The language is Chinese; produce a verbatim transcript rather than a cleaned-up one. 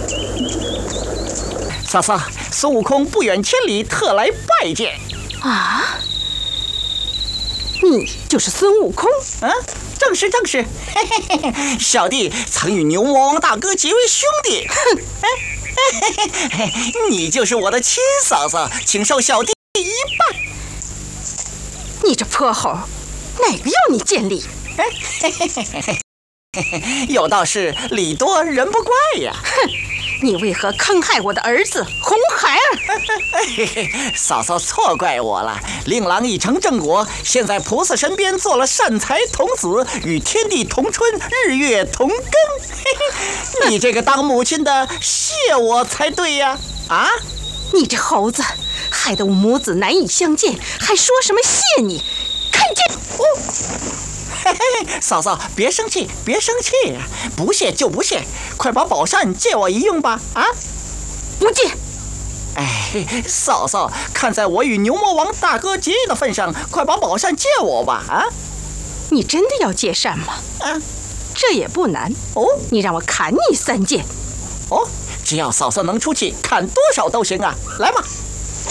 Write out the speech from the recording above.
嫂嫂，孙悟空不远千里特来拜见。 啊，你就是孙悟空？ 嗯，正是正是。嘿嘿嘿，小弟曾与牛魔王大哥结为兄弟。哼，哎，你就是我的亲嫂嫂，请受小弟一拜。 你这泼猴，哪个要你见礼？ 嘿嘿嘿嘿嘿，有道是礼多人不怪呀。 哼，你为何坑害我的儿子红孩儿？ 嫂嫂错怪我了，令郎已成正果，现在菩萨身边做了善财童子，与天地同春，日月同根。你这个当母亲的谢我才对呀！啊， 你这猴子，害得我母子难以相见，还说什么谢你？看见哦！ 嘿嘿，嫂嫂别生气，别生气呀，不谢就不谢，快把宝扇借我一用吧！啊， 不借。 哎，嫂嫂，看在我与牛魔王大哥结义的份上，快把宝扇借我吧！啊， 你真的要借扇吗？ 啊， 这也不难哦，你让我砍你三剑。 哦，只要嫂嫂能出气，砍多少都行啊！来吧。